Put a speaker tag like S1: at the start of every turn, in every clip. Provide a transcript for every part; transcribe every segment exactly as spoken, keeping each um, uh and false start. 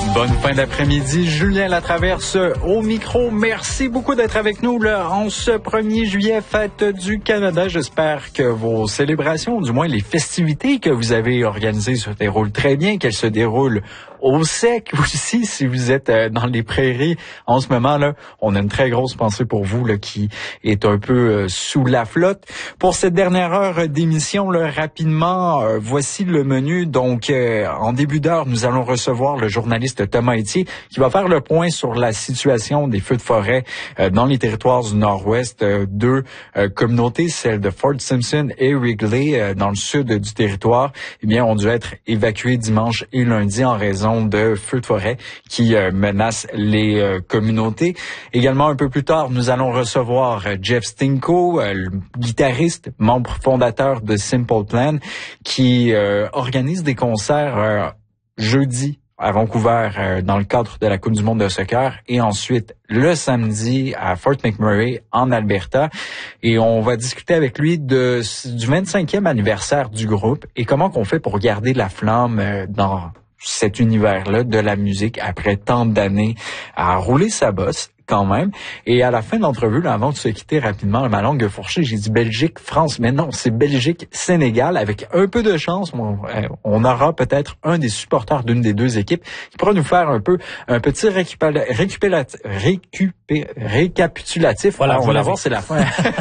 S1: Bonne fin d'après-midi. Julien Latraverse au micro. Merci beaucoup d'être avec nous là, en ce premier juillet, fête du Canada. J'espère que vos célébrations, du moins les festivités que vous avez organisées, se déroulent très bien, qu'elles se déroulent au sec aussi, si vous êtes dans les prairies en ce moment là, on a une très grosse pensée pour vous là, qui est un peu sous la flotte. Pour cette dernière heure d'émission, là, rapidement, euh, voici le menu. Donc, euh, en début d'heure, nous allons recevoir le journaliste Thomas Etier qui va faire le point sur la situation des feux de forêt euh, dans les territoires du Nord-Ouest. Euh, deux euh, communautés, celles de Fort Simpson et Wrigley, euh, dans le sud du territoire, eh bien, ont dû être évacuées dimanche et lundi en raison de feux de forêt qui euh, menacent les euh, communautés. Également, un peu plus tard, nous allons recevoir euh, Jeff Stinko, euh, le guitariste, membre fondateur de Simple Plan, qui euh, organise des concerts euh, jeudi à Vancouver euh, dans le cadre de la Coupe du monde de soccer et ensuite le samedi à Fort McMurray en Alberta. Et on va discuter avec lui de, du vingt-cinquième anniversaire du groupe et comment qu'on fait pour garder la flamme euh, dans cet univers-là de la musique après tant d'années à rouler sa bosse quand même. Et à la fin de l'entrevue, là, avant de se quitter rapidement, ma langue fourchée, j'ai dit Belgique, France, mais non, c'est Belgique, Sénégal. Avec un peu de chance, on, on aura peut-être un des supporters d'une des deux équipes qui pourra nous faire un peu un petit récupéra, récupéra, récupé, récapitulatif.
S2: Voilà,
S1: Alors, on va la voir, c'est la fin.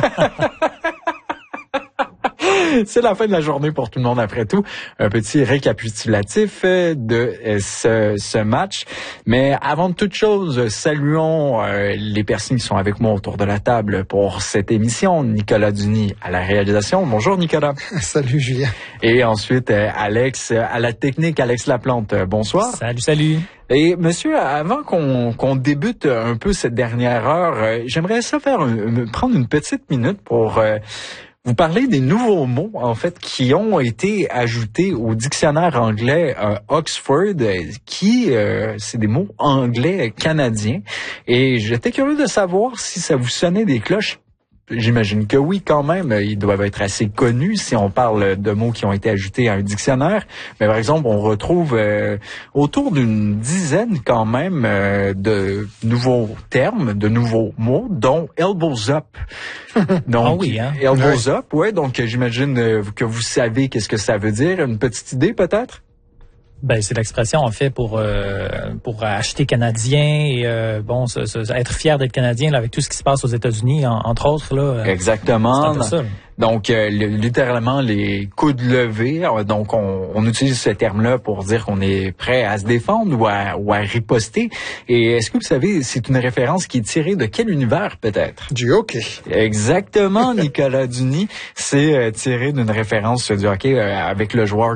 S1: C'est la fin de la journée pour tout le monde après tout. Un petit récapitulatif de ce, ce match. Mais avant de toute chose, saluons euh, les personnes qui sont avec moi autour de la table pour cette émission. Nicolas Duny à la réalisation. Bonjour Nicolas.
S3: Salut Julien.
S1: Et ensuite euh, Alex à la technique, Alex Laplante. Bonsoir.
S2: Salut, salut.
S1: Et monsieur, avant qu'on qu'on débute un peu cette dernière heure, euh, j'aimerais ça faire un, prendre une petite minute pour... Euh, vous parlez des nouveaux mots, en fait, qui ont été ajoutés au dictionnaire anglais euh, Oxford, qui, euh, c'est des mots anglais canadiens. Et j'étais curieux de savoir si ça vous sonnait des cloches. J'imagine que oui, quand même. Ils doivent être assez connus si on parle de mots qui ont été ajoutés à un dictionnaire. Mais par exemple, on retrouve euh, autour d'une dizaine quand même euh, de nouveaux termes, de nouveaux mots, dont elbows up. Donc,
S2: ah oui, hein?
S1: Elbows up, ouais. Donc, j'imagine euh, que vous savez qu'est-ce que ça veut dire. Une petite idée, peut-être?
S2: Ben c'est l'expression en fait pour euh, pour acheter canadien et euh, bon se, se, être fier d'être canadien là, avec tout ce qui se passe aux États-Unis en, entre autres là.
S1: Exactement.
S2: C'est un peu ça, là.
S1: Donc, euh, littéralement, les coudes levés. Donc, on, on utilise ce terme-là pour dire qu'on est prêt à se défendre ou à, ou à riposter. Et est-ce que vous savez, c'est une référence qui est tirée de quel univers, peut-être?
S3: Du hockey.
S1: Exactement, Nicolas Duny. C'est euh, tiré d'une référence du hockey euh, avec le joueur